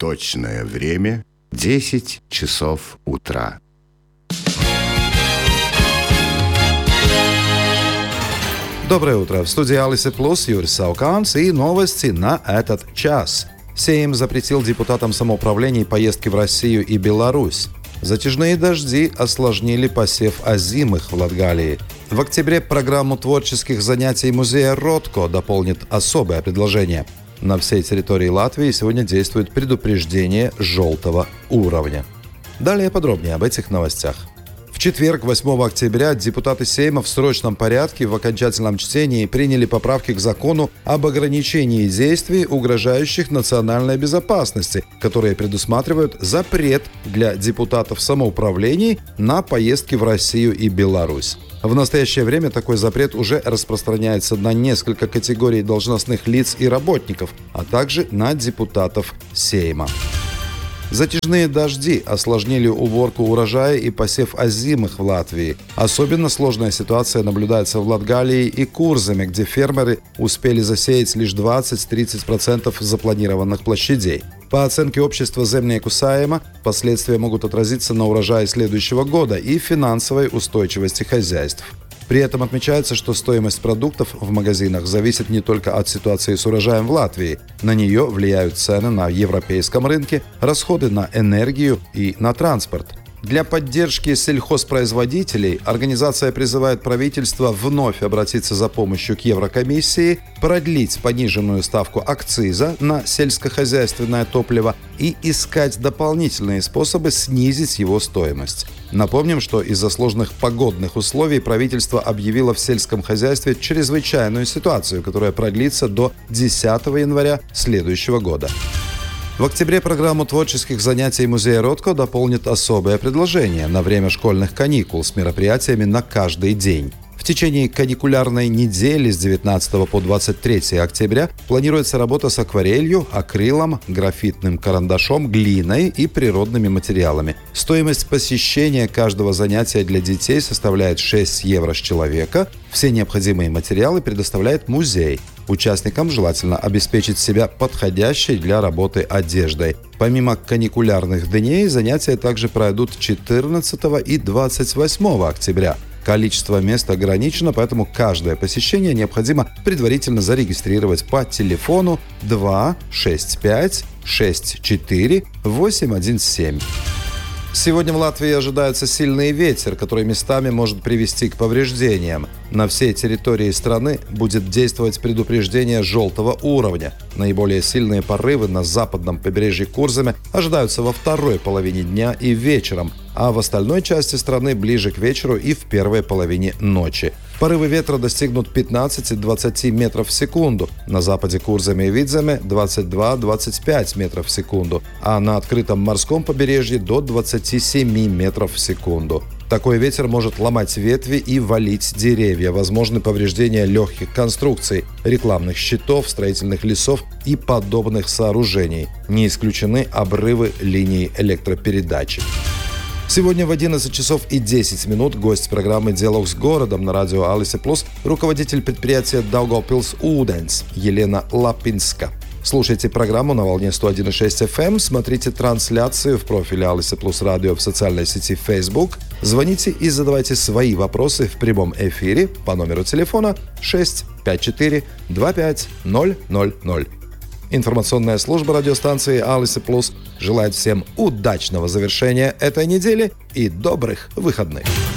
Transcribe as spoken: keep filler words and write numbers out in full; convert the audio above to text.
Точное время – десять часов утра. Доброе утро. В студии Алисы Плюс Юрий Сауканс и новости на этот час. Сейм запретил депутатам самоуправлений поездки в Россию и Беларусь. Затяжные дожди осложнили посев озимых в Латгалии. В октябре программу творческих занятий музея Ротко дополнит особое предложение. На всей территории Латвии сегодня действует предупреждение желтого уровня. Далее подробнее об этих новостях. В четверг, восьмого октября, депутаты Сейма в срочном порядке в окончательном чтении приняли поправки к закону об ограничении действий, угрожающих национальной безопасности, которые предусматривают запрет для депутатов самоуправлений на поездки в Россию и Беларусь. В настоящее время такой запрет уже распространяется на несколько категорий должностных лиц и работников, а также на депутатов Сейма. Затяжные дожди осложнили уборку урожая и посев озимых в Латвии. Особенно сложная ситуация наблюдается в Латгалии и Курземе, где фермеры успели засеять лишь двадцать-тридцать процентов запланированных площадей. По оценке общества Земnieku Saeima, последствия могут отразиться на урожае следующего года и финансовой устойчивости хозяйств. При этом отмечается, что стоимость продуктов в магазинах зависит не только от ситуации с урожаем в Латвии. На нее влияют цены на европейском рынке, расходы на энергию и на транспорт. Для поддержки сельхозпроизводителей организация призывает правительство вновь обратиться за помощью к Еврокомиссии, продлить пониженную ставку акциза на сельскохозяйственное топливо и искать дополнительные способы снизить его стоимость. Напомним, что из-за сложных погодных условий правительство объявило в сельском хозяйстве чрезвычайную ситуацию, которая продлится до десятого января следующего года. В октябре программу творческих занятий музея Ротко дополнит особое предложение на время школьных каникул с мероприятиями на каждый день. В течение каникулярной недели с девятнадцатого по двадцать третье октября планируется работа с акварелью, акрилом, графитным карандашом, глиной и природными материалами. Стоимость посещения каждого занятия для детей составляет шесть евро с человека. Все необходимые материалы предоставляет музей. Участникам желательно обеспечить себя подходящей для работы одеждой. Помимо каникулярных дней, занятия также пройдут четырнадцатого и двадцать восьмого октября. Количество мест ограничено, поэтому каждое посещение необходимо предварительно зарегистрировать по телефону два шесть пять шесть четыре восемь один семь. Сегодня в Латвии ожидается сильный ветер, который местами может привести к повреждениям. На всей территории страны будет действовать предупреждение желтого уровня. Наиболее сильные порывы на западном побережье Курземе ожидаются во второй половине дня и вечером, а в остальной части страны ближе к вечеру и в первой половине ночи. Порывы ветра достигнут пятнадцать-двадцать метров в секунду. На западе Курземе и Видземе двадцать два-двадцать пять метров в секунду, а на открытом морском побережье до двадцать семь метров в секунду. Такой ветер может ломать ветви и валить деревья. Возможны повреждения легких конструкций, рекламных щитов, строительных лесов и подобных сооружений. Не исключены обрывы линий электропередачи. Сегодня в одиннадцать часов и десять минут гость программы «Диалог с городом» на радио Алисы Плюс, руководитель предприятия Daugavpils Ūdens Елена Лапинска. Слушайте программу на волне сто один и шесть эф эм, смотрите трансляцию в профиле Алисы Плюс Радио в социальной сети Facebook, звоните и задавайте свои вопросы в прямом эфире по номеру телефона шесть пять четыре два пять ноль ноль ноль. Информационная служба радиостанции Алисы Плюс желает всем удачного завершения этой недели и добрых выходных.